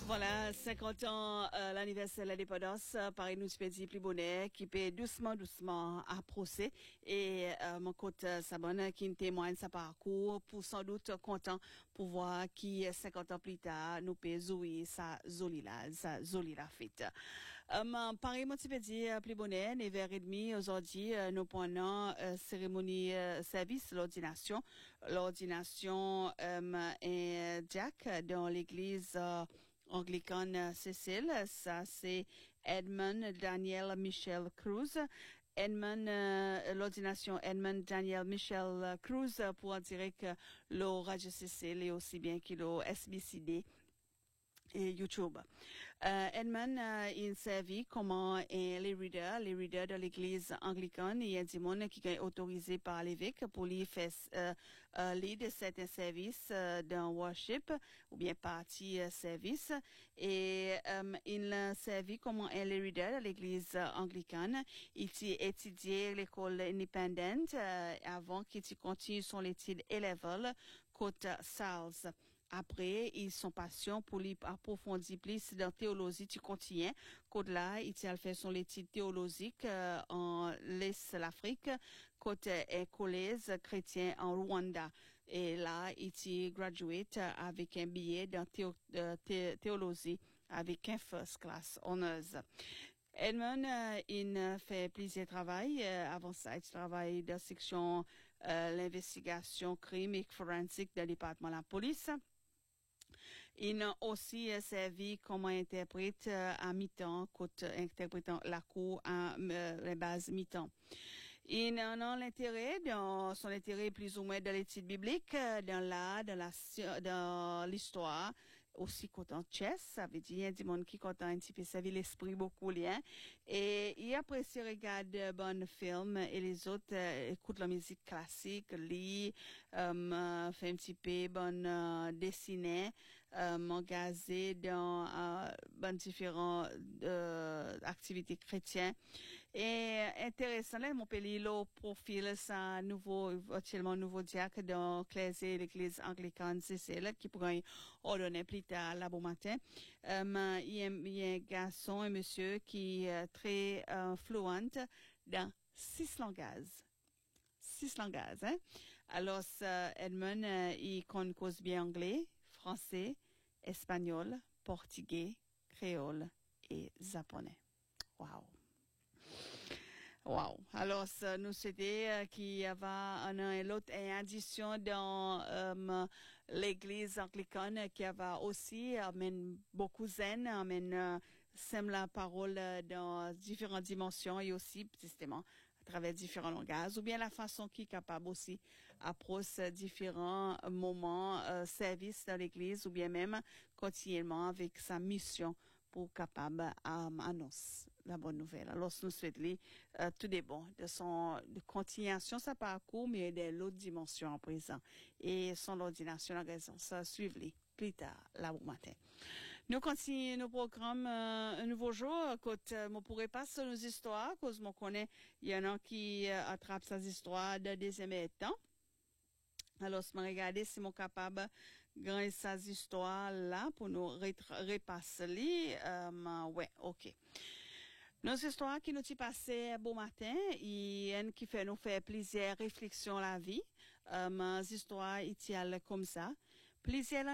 Voilà, 50 ans, l'anniversaire de l'indépendance, Paris nous peut dire plus bonnet, qui peut doucement approcher. Et mon côte Sabonne qui nous témoigne sa parcours, pour sans doute content pour voir qui 50 ans plus tard nous peut jouer sa jolie la fête. Paris mon peut dire plus bonnet, 9h30 aujourd'hui, nous prenons cérémonie service l'ordination et Jack dans l'église anglicane Cécile, ça c'est Edmund Daniel Michel Cruz. L'ordination Edmund Daniel Michel Cruz pour en direct le Radio Cécile et aussi bien que le SBCD et YouTube. Edmund, il servi comme un les readers de l'église anglicane. Il y a des gens qui sont autorisés par l'évêque pour lui faire lead certains services d'un worship ou bien partie service. Et il servi comme un les reader de l'église anglicane. Il a étudié l'école indépendante avant qu'il continue son étude A-level côte Salles. Après, ils sont patients pour lui approfondir plus dans théologie du quotidien. Côte là, il a fait son étude théologique en l'Afrique, côté collège chrétien en Rwanda. Et là, il a graduate avec un billet dans théologie avec un first class honors. Edmund, il fait plusieurs travail. Avant ça, il travaille dans la section l'investigation crime et forensique du département de la police. Il a aussi servi comme interprète à mi-temps, interprétant la cour à la base mi-temps. Il a l'intérêt, dans son intérêt plus ou moins dans l'étude biblique, dans l'art, dans l'histoire, aussi content chess, ça veut dire, il y a des gens qui content un petit peu servir l'esprit beaucoup lien. Et il apprécie regarder bon film et les autres écoutent la musique classique, lit, fait un petit peu bon dessiner, engagé dans différentes activités chrétiennes. Et intéressant là, mon pays le profil ça actuellement nouveau diacre dans l'église anglicane Cécile qui pourrait ordonner plus tard là bon matin. Il y a un garçon et monsieur qui est très fluent dans 6 langages. 6 langages, hein. Alors, Edmund, il cause bien anglais, français, espagnol, portugais, créole et japonais. Wow. Alors, nous c'était qu'il y avait une autre addition dans l'église anglicane qui avait aussi amène beaucoup zen, amène sème la parole dans différentes dimensions et aussi justement à travers différents langages ou bien la façon qui est capable aussi approche différents moments service dans l'église ou bien même quotidiennement avec sa mission pour capable annoncer la bonne nouvelle. Alors, nous souhaitons tout est bon de continuation sa parcours, mais de l'autre dimension en présent. Et son ordination, la raison, ça suivre plus tard, là au matin. Nous continuons nos programmes un nouveau jour. Quand on pourrait passer nos histoires, cause on connaît, il y en a qui attrapent ces histoires de deuxième temps. Alors, je me regarder si je suis capable de gagner ces histoires-là pour nous repasser. Ouais, ok. Nos histoires qui nous ont passé bon matin, il y a qui fait nous faire plusieurs réflexions à la vie. Mes histoires, ils comme ça. Plusieurs